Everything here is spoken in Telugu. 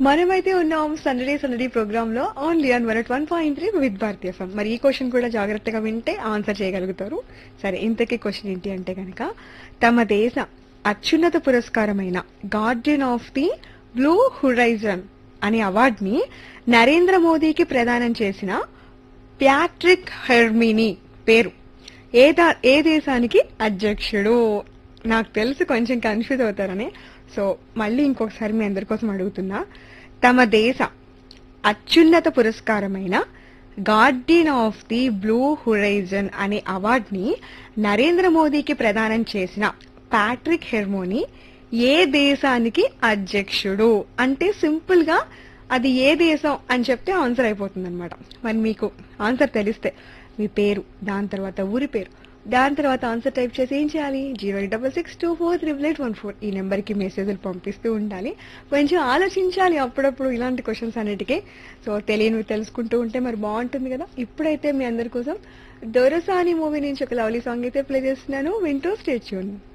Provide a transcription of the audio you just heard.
మనమైతే ఉన్నాం సండే సందడి ప్రోగ్రామ్ లో only on 101.3 with Bharatiya FM. మరి ఈ క్వశ్చన్ కూడా జాగ్రత్తగా వింటే ఆన్సర్ చేయగలుగుతారు. సరే, ఇంతకీ క్వశ్చన్ ఏంటి అంటే కనుక, తమ దేశ అత్యున్నత పురస్కారమైన Guardian of the blue horizon అనే అవార్డుని నరేంద్ర మోదీకి ప్రదానం చేసిన ప్యాట్రిక్ హెర్మినీ పేరు ఏ దేశానికి అధ్యక్షుడు? నాకు తెలుసు కొంచెం కన్ఫ్యూజ్ అవుతారని, సో మళ్ళీ ఇంకొకసారి మీ అందరి కోసం అడుగుతున్నా. తమ దేశ అత్యున్నత పురస్కారమైన Guardian of the blue horizon అనే అవార్డుని నరేంద్ర మోదీకి ప్రదానం చేసిన ప్యాట్రిక్ హెర్మినీ ఏ దేశానికి అధ్యక్షుడు? అంటే సింపుల్ గా అది ఏ దేశం అని చెప్తే ఆన్సర్ అయిపోతుంది అనమాట. మరి మీకు ఆన్సర్ తెలిస్తే మీ పేరు, దాని తర్వాత ఊరి పేరు, దాని తర్వాత ఆన్సర్ టైప్ చేసి ఏం చేయాలి? 08662438814 ఈ నెంబర్కి మెసేజ్లు పంపిస్తూ ఉండాలి. కొంచెం ఆలోచించాలి అప్పుడప్పుడు ఇలాంటి క్వశ్చన్స్ అన్నిటికీ. సో తెలియనివి తెలుసుకుంటూ ఉంటే మరి బాగుంటుంది కదా. ఇప్పుడైతే మీ అందరి కోసం దొరసాని మూవీ నుంచి ఒక లవ్లీ సాంగ్ అయితే ప్లే చేస్తున్నాను, వింటూ స్టే ట్యూన్.